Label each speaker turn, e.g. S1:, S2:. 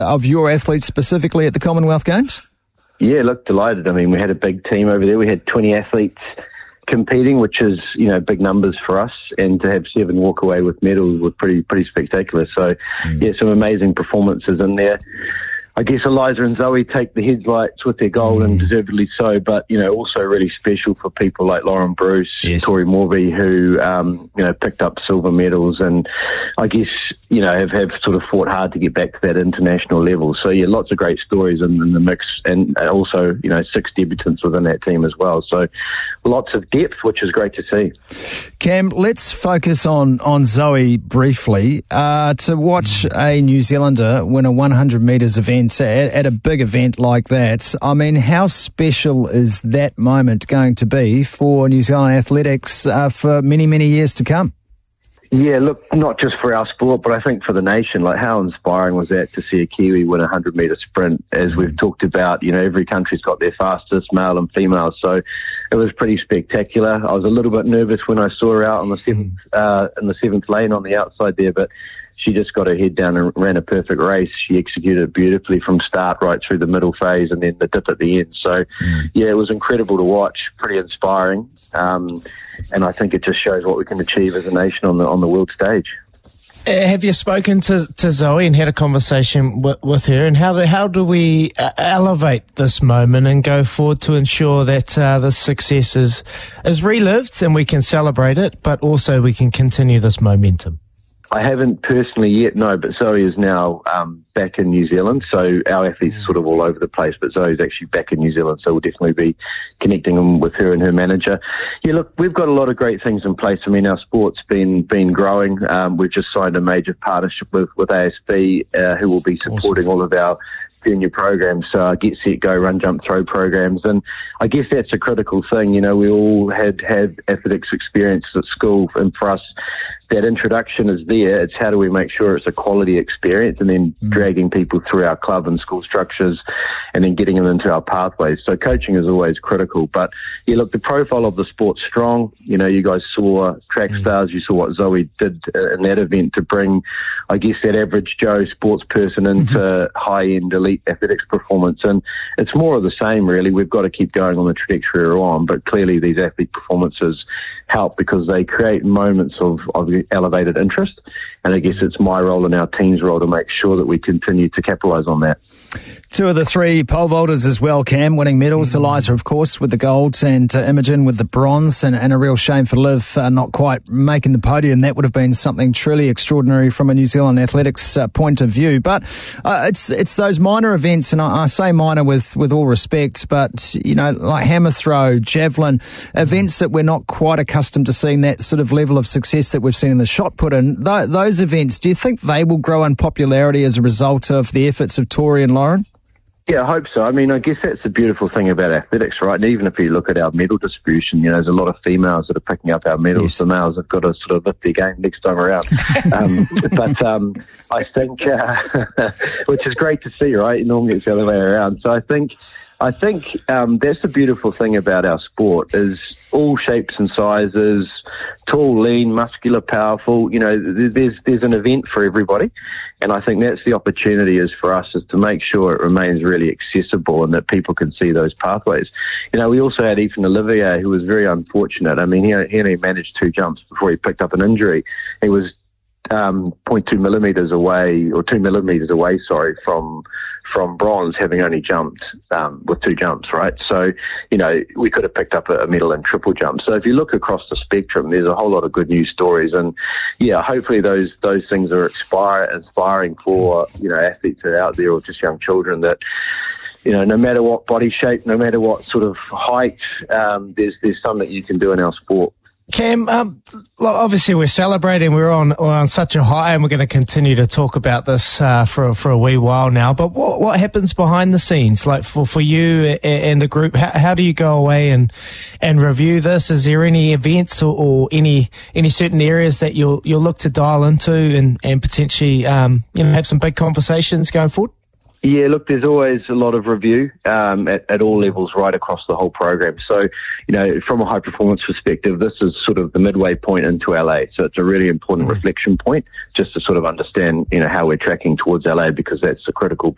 S1: of your athletes specifically at the Commonwealth Games?
S2: Yeah, look, delighted. I mean, we had a big team over there. We had 20 athletes competing, which is, big numbers for us. And to have 7 walk away with medals was pretty spectacular. So, some amazing performances in there. I guess Eliza and Zoe take the headlights with their gold, and deservedly so, but, also really special for people like Lauren Bruce, Tori Morby, who, picked up silver medals and I guess, have sort of fought hard to get back to that international level. So, lots of great stories in the mix, and also, 6 debutants within that team as well. So lots of depth, which is great to see.
S1: Cam, let's focus on Zoe briefly. To watch a New Zealander win a 100 metres event at a big event like that, I mean, how special is that moment going to be for New Zealand athletics for many, many years to come?
S2: Yeah, look, not just for our sport, but I think for the nation. Like, how inspiring was that to see a Kiwi win a 100-metre sprint? As we've talked about, every country's got their fastest, male and female, so it was pretty spectacular. I was a little bit nervous when I saw her out on the seventh, in the 7th lane on the outside there, but she just got her head down and ran a perfect race. She executed it beautifully from start right through the middle phase and then the dip at the end. So, it was incredible to watch, pretty inspiring. And I think it just shows what we can achieve as a nation on the world stage.
S3: Have you spoken to Zoe and had a conversation with her? And how do we elevate this moment and go forward to ensure that the success is relived and we can celebrate it, but also we can continue this momentum?
S2: I haven't personally yet, no, but Zoe is now back in New Zealand, so our athletes are sort of all over the place, but Zoe's actually back in New Zealand, so we'll definitely be connecting with her and her manager. Yeah, look, we've got a lot of great things in place. I mean, our sport's been growing. We've just signed a major partnership with ASB, who will be supporting all of our junior programs, Get Set Go, Run Jump Throw programs, and I guess that's a critical thing. We all had athletics experience at school, and for us that introduction is there. It's how do we make sure it's a quality experience, and then dragging people through our club and school structures and then getting them into our pathways. So coaching is always critical. But yeah, look, the profile of the sport's strong. You guys saw Track Stars, you saw what Zoe did in that event to bring, I guess, that average Joe sports person into high-end elite athletics performance. And it's more of the same, really. We've got to keep going on the trajectory we're on, but clearly these athlete performances help because they create moments of elevated interest. And I guess it's my role and our team's role to make sure that we continue to capitalise on that.
S1: 2 of the 3 pole vaulters as well, Cam, winning medals. Eliza, of course, with the gold, and Imogen with the bronze, and a real shame for Liv not quite making the podium. That would have been something truly extraordinary from a New Zealand athletics point of view. But it's those minor events, and I say minor with all respect, but, like hammer throw, javelin, events that we're not quite accustomed to seeing that sort of level of success that we've seen in the shot put in. Those events, do you think they will grow in popularity as a result of the efforts of Tori and Lauren?
S2: Yeah, I hope so. I mean, I guess that's the beautiful thing about athletics, right? And even if you look at our medal distribution, there's a lot of females that are picking up our medals.
S1: Yes.
S2: The males have got to sort of lift their game next time around. But I think, which is great to see, right? Normally it's the other way around. So I think that's the beautiful thing about our sport is all shapes and sizes, tall, lean, muscular, powerful. There's an event for everybody. And I think that's the opportunity is for us is to make sure it remains really accessible and that people can see those pathways. We also had Ethan Olivier, who was very unfortunate. I mean, he only managed 2 jumps before he picked up an injury. He was 0.2 millimeters away, or 2 millimeters away, from bronze, having only jumped with 2 jumps, right? So, we could have picked up a medal in triple jump. So if you look across the spectrum, there's a whole lot of good news stories. And, yeah, hopefully those things are inspiring for, athletes that are out there or just young children that, no matter what body shape, no matter what sort of height, there's something that you can do in our sport.
S3: Cam, obviously we're celebrating. We're on such a high, and we're going to continue to talk about this for a wee while now. But what happens behind the scenes, like for you and the group? How do you go away and review this? Is there any events or any certain areas that you'll look to dial into and potentially have some big conversations going forward?
S2: Yeah, look, there's always a lot of review at all levels right across the whole program. So, from a high performance perspective, this is sort of the midway point into LA. So it's a really important reflection point just to sort of understand, how we're tracking towards LA, because that's the critical